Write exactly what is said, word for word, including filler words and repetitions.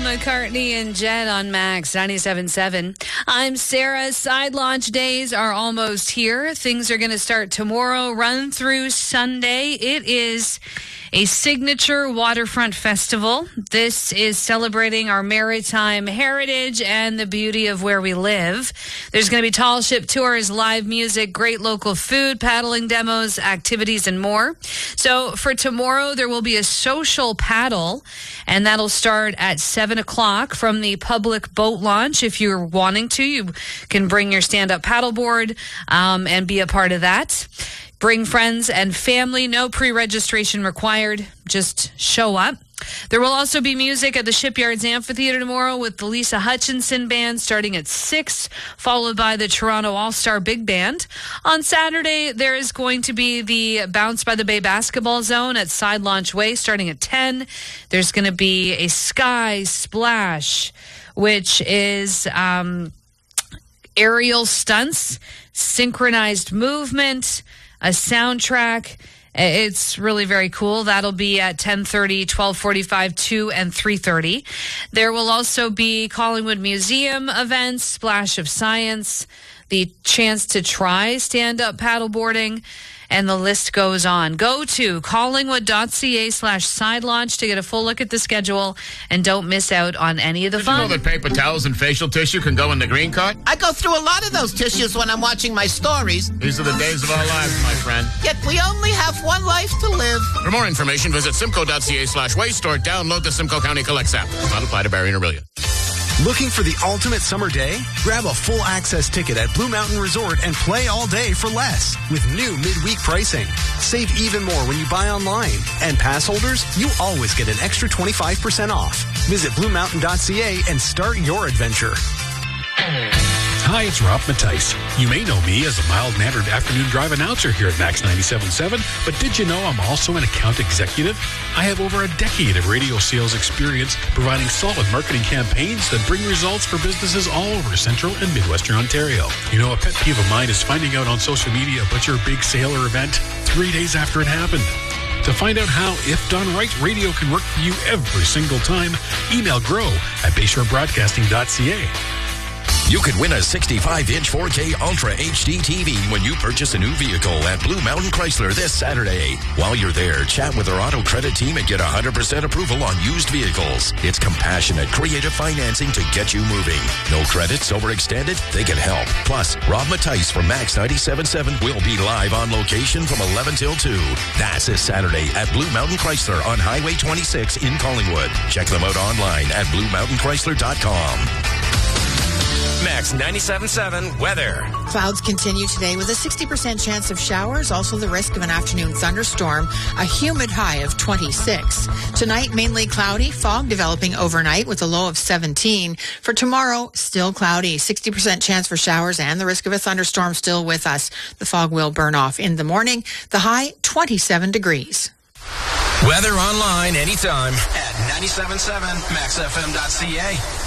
McCartney and Jet on Max ninety-seven point seven. I'm Sarah. Side launch days are almost here. Things are going to start tomorrow, run through Sunday. It is a signature waterfront festival. This is celebrating our maritime heritage and the beauty of where we live. There's going to be tall ship tours, live music, great local food, paddling demos, activities, and more. So for tomorrow, there will be a social paddle, and that'll start at seven o'clock from the public boat launch. If you're wanting to, you can bring your stand-up paddleboard um, and be a part of that. Bring friends and family. No pre-registration required. Just show up. There will also be music at the Shipyards Amphitheater tomorrow with the Lisa Hutchinson Band starting at six, followed by the Toronto All-Star Big Band. On Saturday, there is going to be the Bounce by the Bay Basketball Zone at Side Launch Way starting at ten. There's going to be a Sky Splash, which is um, aerial stunts, synchronized movement, a soundtrack. It's really very cool. That'll be at ten thirty, twelve forty-five, two, and three thirty. There will also be Collingwood Museum events, Splash of Science, the chance to try stand-up paddleboarding, and the list goes on. Go to collingwood.ca slash side launch to get a full look at the schedule, and don't miss out on any of the Did fun. you know that paper towels and facial tissue can go in the green card? I go through a lot of those tissues when I'm watching my stories. These are the days of our lives, my friend. Yet we only have one life to live. For more information, visit simcoe.ca slash waste or download the Simcoe County Collects app. Does not apply to Barrie and Orillia. Looking for the ultimate summer day? Grab a full access ticket at Blue Mountain Resort and play all day for less with new midweek pricing. Save even more when you buy online. And pass holders, you always get an extra twenty-five percent off. Visit blue mountain dot c a and start your adventure. Hi, it's Rob Mattice. You may know me as a mild-mannered afternoon drive announcer here at Max ninety-seven point seven, but did you know I'm also an account executive? I have over a decade of radio sales experience providing solid marketing campaigns that bring results for businesses all over Central and Midwestern Ontario. You know, a pet peeve of mine is finding out on social media about your big sale or event three days after it happened. To find out how, if done right, radio can work for you every single time, email grow at bayshore broadcasting dot c a. You could win a sixty-five inch four K Ultra H D T V when you purchase a new vehicle at Blue Mountain Chrysler this Saturday. While you're there, chat with our auto credit team and get one hundred percent approval on used vehicles. It's compassionate, creative financing to get you moving. No credits, overextended? They can help. Plus, Rob Mattice from Max ninety-seven point seven will be live on location from eleven till two. That's this Saturday at Blue Mountain Chrysler on Highway twenty-six in Collingwood. Check them out online at blue mountain chrysler dot com. Max ninety-seven point seven weather. Clouds continue today with a sixty percent chance of showers, also the risk of an afternoon thunderstorm, a humid high of twenty-six. Tonight, mainly cloudy, fog developing overnight with a low of seventeen. For tomorrow, still cloudy, sixty percent chance for showers and the risk of a thunderstorm still with us. The fog will burn off in the morning. The high, twenty-seven degrees. Weather online anytime at ninety-seven point seven max f m dot c a.